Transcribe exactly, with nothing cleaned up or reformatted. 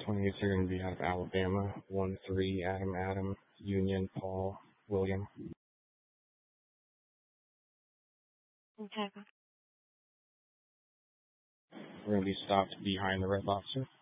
twenty-eights are going to be out of Alabama. one three, Adam, Adam, Union, Paul, William. Okay. We're going to be stopped behind the red lobster.